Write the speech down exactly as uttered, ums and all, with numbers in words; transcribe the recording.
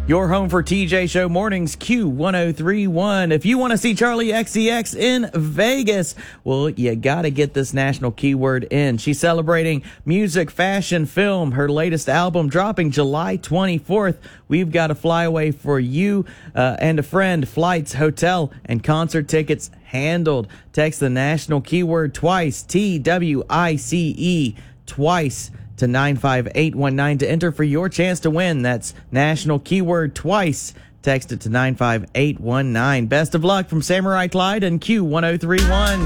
Your home for T J Show Mornings, Q ten thirty-one. If you want to see Charlie X C X in Vegas, well, you got to get this national keyword in. She's celebrating music, fashion, film. Her latest album dropping July twenty-fourth. We've got a flyaway for you uh, and a friend. Flights, hotel, and concert tickets handled. Text the national keyword twice, T W I C E, twice, to nine five eight one nine to enter for your chance to win. That's national keyword twice. Text it to nine five eight one nine. Best of luck from Samurai Clyde and Q ten thirty-one.